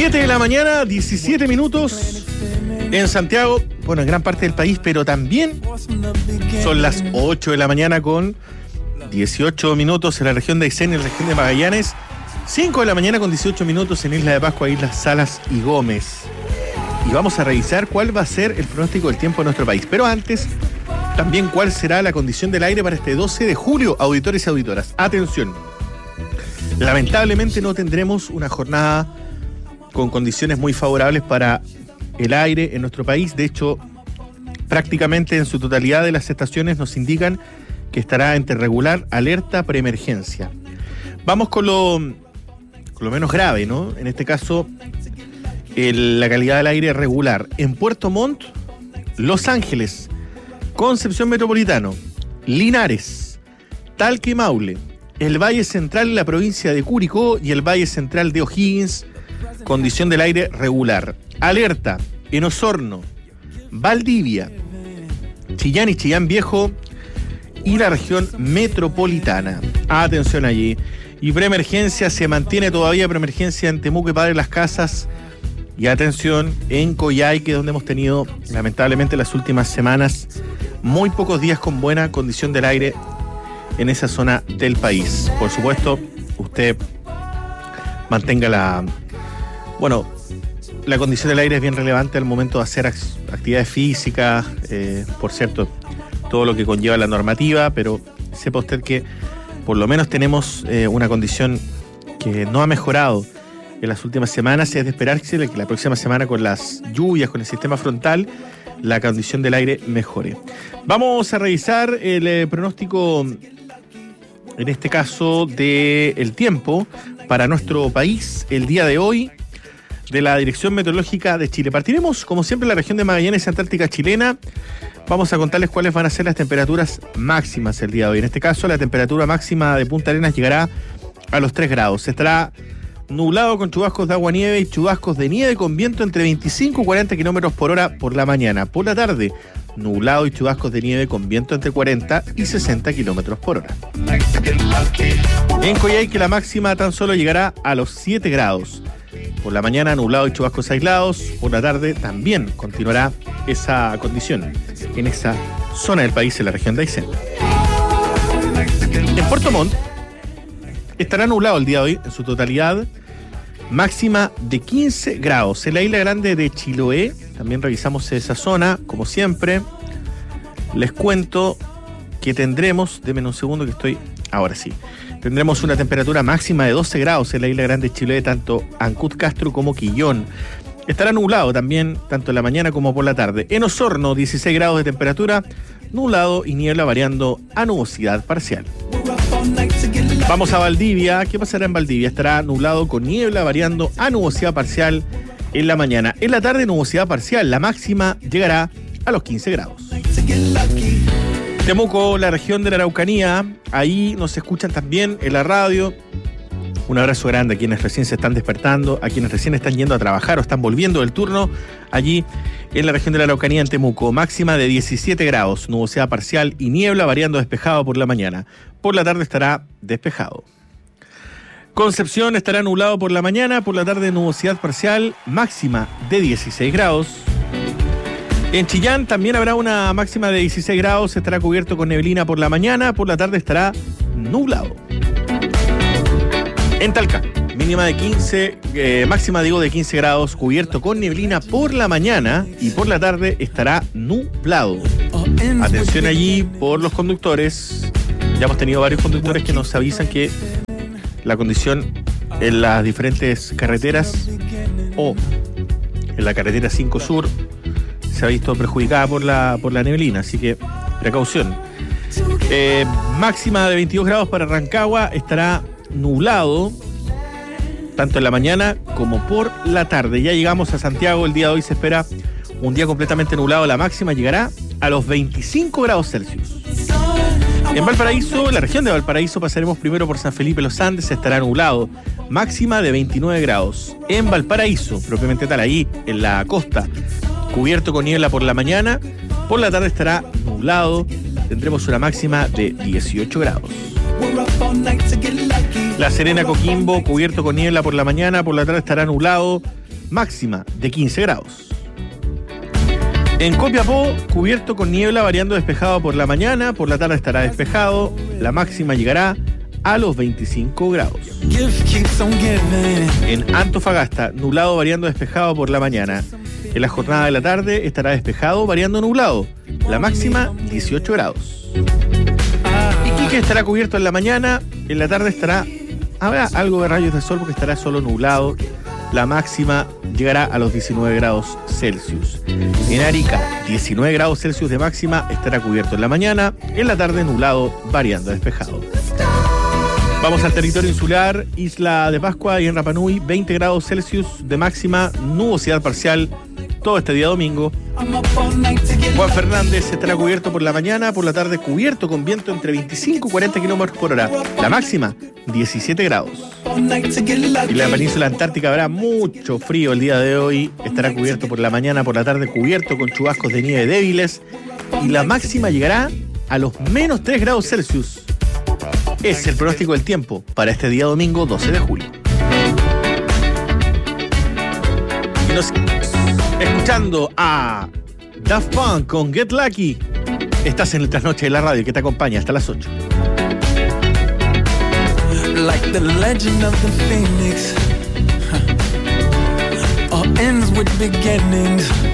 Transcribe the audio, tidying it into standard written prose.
7 de la mañana, 17 minutos en Santiago, bueno, en gran parte del país, pero también son las 8 de la mañana con 18 minutos en la región de Aysén, en la región de Magallanes, 5 de la mañana con 18 minutos en Isla de Pascua, Islas Salas y Gómez. Y vamos a revisar cuál va a ser el pronóstico del tiempo en nuestro país. Pero antes, también cuál será la condición del aire para este 12 de julio, auditores y auditoras. Atención, lamentablemente no tendremos una jornada con condiciones muy favorables para el aire en nuestro país. De hecho, prácticamente en su totalidad de las estaciones nos indican que estará entre regular, alerta, preemergencia. Vamos con lo menos grave, ¿no? En este caso, la calidad del aire regular. En Puerto Montt, Los Ángeles, Concepción Metropolitano, Linares, Talca y Maule, el Valle Central en la provincia de Curicó y el Valle Central de O'Higgins, condición del aire regular. Alerta en Osorno, Valdivia, Chillán y Chillán Viejo y la región metropolitana. Atención allí. Y preemergencia, se mantiene todavía preemergencia en Temuco y Padre Las Casas. Y atención en Coyhaique, donde hemos tenido lamentablemente las últimas semanas muy pocos días con buena condición del aire en esa zona del país. Por supuesto, usted mantenga la condición del aire es bien relevante al momento de hacer actividades físicas, por cierto, todo lo que conlleva la normativa, pero sepa usted que por lo menos tenemos una condición que no ha mejorado en las últimas semanas. Es de esperarse que la próxima semana, con las lluvias, con el sistema frontal, la condición del aire mejore. Vamos a revisar el pronóstico, en este caso, del tiempo para nuestro país el día de hoy, de la Dirección Meteorológica de Chile. Partiremos, como siempre, en la región de Magallanes, Antártica chilena. Vamos a contarles cuáles van a ser las temperaturas máximas el día de hoy. En este caso, la temperatura máxima de Punta Arenas llegará a los 3 grados. Estará nublado con chubascos de agua-nieve y chubascos de nieve con viento entre 25 y 40 kilómetros por hora por la mañana. Por la tarde, nublado y chubascos de nieve con viento entre 40 y 60 kilómetros por hora. En Coyhaique, la máxima tan solo llegará a los 7 grados. Por la mañana, nublado y chubascos aislados. Por la tarde, también continuará esa condición en esa zona del país, en la región de Aysén. En Puerto Montt estará nublado el día de hoy en su totalidad, máxima de 15 grados. En la isla grande de Chiloé, también revisamos esa zona, como siempre. Les cuento que tendremos, denme un segundo que estoy, ahora sí. Tendremos una temperatura máxima de 12 grados en la isla grande de Chiloé, tanto Ancud Castro como Quillón. Estará nublado también, tanto en la mañana como por la tarde. En Osorno, 16 grados de temperatura, nublado y niebla variando a nubosidad parcial. Vamos a Valdivia. ¿Qué pasará en Valdivia? Estará nublado con niebla variando a nubosidad parcial en la mañana. En la tarde, nubosidad parcial. La máxima llegará a los 15 grados. Temuco, la región de la Araucanía, ahí nos escuchan también en la radio. Un abrazo grande a quienes recién se están despertando, a quienes recién están yendo a trabajar o están volviendo del turno, allí en la región de la Araucanía, en Temuco. Máxima de 17 grados, nubosidad parcial y niebla variando despejado por la mañana. Por la tarde estará despejado. Concepción estará nublado por la mañana, por la tarde nubosidad parcial, máxima de 16 grados. En Chillán también habrá una máxima de 16 grados, estará cubierto con neblina por la mañana, por la tarde estará nublado. En Talca, mínima de 15, máxima de 15 grados, cubierto con neblina por la mañana y por la tarde estará nublado. Atención allí por los conductores, ya hemos tenido varios conductores que nos avisan que la condición en las diferentes carreteras o en la carretera 5 Sur se ha visto perjudicada por la neblina, así que precaución. Máxima de 22 grados para Rancagua, estará nublado tanto en la mañana como por la tarde. Ya llegamos a Santiago, el día de hoy se espera un día completamente nublado, la máxima llegará a los 25 grados Celsius. En Valparaíso, en la región de Valparaíso, pasaremos primero por San Felipe Los Andes, estará nublado, máxima de 29 grados. En Valparaíso, propiamente tal, ahí en la costa, cubierto con niebla por la mañana, por la tarde estará nublado, tendremos una máxima de 18 grados. La Serena, Coquimbo, cubierto con niebla por la mañana, por la tarde estará nublado, máxima de 15 grados. En Copiapó, cubierto con niebla, variando despejado por la mañana, por la tarde estará despejado, la máxima llegará a los 25 grados. En Antofagasta, nublado, variando despejado por la mañana. En la jornada de la tarde estará despejado, variando nublado, la máxima 18 grados. Iquique estará cubierto en la mañana, en la tarde habrá algo de rayos de sol porque estará solo nublado, la máxima llegará a los 19 grados Celsius. En Arica, 19 grados Celsius de máxima, estará cubierto en la mañana, en la tarde nublado, variando despejado. Vamos al territorio insular, Isla de Pascua y en Rapa Nui, 20 grados Celsius de máxima, nubosidad parcial todo este día domingo. Juan Fernández estará cubierto por la mañana, por la tarde cubierto con viento entre 25 y 40 kilómetros por hora. La máxima, 17 grados. En la península antártica habrá mucho frío el día de hoy. Estará cubierto por la mañana, por la tarde cubierto con chubascos de nieve débiles. Y la máxima llegará a los menos 3 grados Celsius. Es el pronóstico del tiempo para este día domingo 12 de julio. Y nos escuchando a Daft Punk con Get Lucky. Estás en el Trasnoche de la Radio que te acompaña hasta las 8. Like the legend of the phoenix, all ends with beginnings.